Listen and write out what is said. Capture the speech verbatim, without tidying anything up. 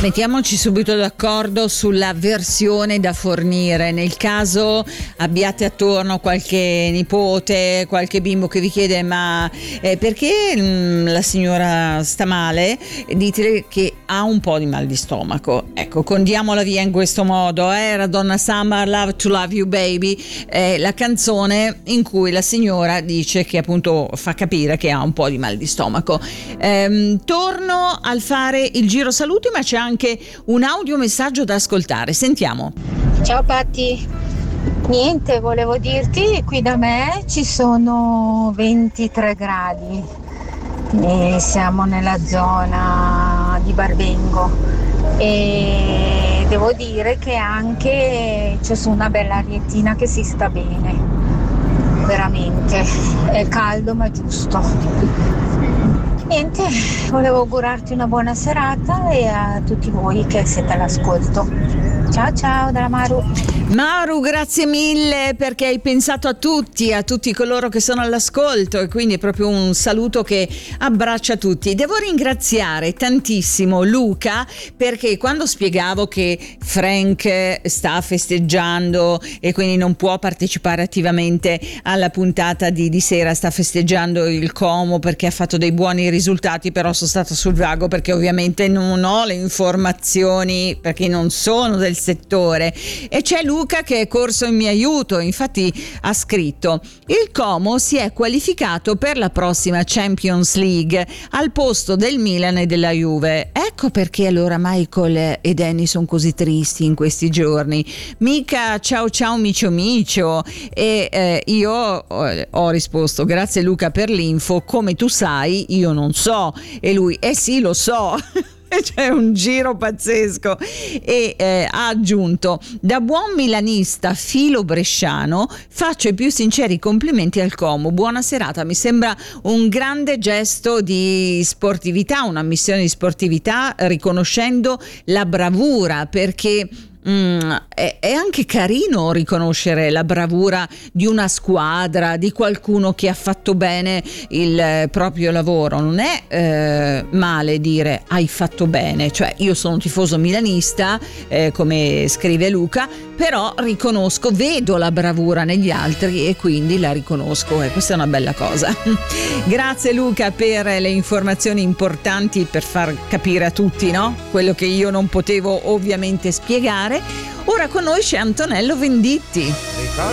Mettiamoci subito d'accordo sulla versione da fornire. Nel caso abbiate attorno qualche nipote, qualche bimbo che vi chiede ma eh, perché mh, la signora sta male, ditele che ha un po' di mal di stomaco. Ecco, condiamola via in questo modo. Era Donna Summer, Love to Love You Baby, eh, la canzone in cui la signora dice che appunto fa capire che ha un po' di mal di stomaco. Ehm, torno al fare il giro saluti, ma c'è anche un audiomessaggio da ascoltare. Sentiamo. Ciao Patti, niente, volevo dirti, qui da me ci sono ventitré gradi e siamo nella zona di Barbengo e devo dire che anche c'è su una bella ariettina che si sta bene, veramente, è caldo ma giusto. Niente, volevo augurarti una buona serata e a tutti voi che siete all'ascolto. Ciao ciao dalla Maru. Maru, grazie mille perché hai pensato a tutti, a tutti coloro che sono all'ascolto, e quindi è proprio un saluto che abbraccia tutti. Devo ringraziare tantissimo Luca perché quando spiegavo che Frank sta festeggiando e quindi non può partecipare attivamente alla puntata di, di sera, sta festeggiando il Como perché ha fatto dei buoni risultati, però sono stata sul vago perché ovviamente non ho le informazioni perché non sono del settore, e c'è Luca che è corso in mio aiuto. Infatti ha scritto: il Como si è qualificato per la prossima Champions League al posto del Milan e della Juve. Ecco perché allora Michael e Danny sono così tristi in questi giorni. Mica ciao ciao micio micio. E eh, io ho, ho risposto: grazie Luca per l'info, come tu sai io non so. E lui: eh sì lo so. C'è un giro pazzesco. E eh, ha aggiunto: da buon milanista filo bresciano faccio i più sinceri complimenti al Como, buona serata. Mi sembra un grande gesto di sportività, una missione di sportività, riconoscendo la bravura, perché Mm, è, è anche carino riconoscere la bravura di una squadra, di qualcuno che ha fatto bene il eh, proprio lavoro. Non è eh, male dire hai fatto bene, cioè io sono un tifoso milanista, eh, come scrive Luca, però riconosco, vedo la bravura negli altri e quindi la riconosco, e questa è una bella cosa. Grazie Luca per le informazioni importanti, per far capire a tutti, no? Quello che io non potevo ovviamente spiegare. Ora con noi c'è Antonello Venditti.